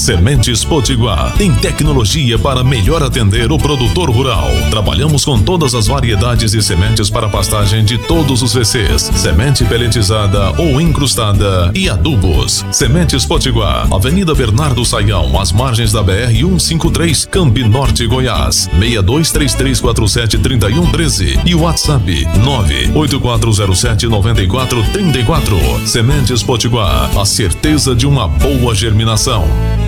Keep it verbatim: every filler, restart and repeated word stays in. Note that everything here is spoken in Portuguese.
Sementes Potiguar tem tecnologia para melhor atender o produtor rural. Trabalhamos com todas as variedades de sementes para pastagem de todos os V Cs, semente peletizada ou incrustada e adubos. Sementes Potiguar, Avenida Bernardo Saião, às margens da B R cento e cinquenta e três, Campi Norte, Goiás, seis dois três três quatro sete três um um três e o WhatsApp nove oito quatro zero sete nove quatro três quatro. Sementes Potiguar, a certeza de uma boa germinação.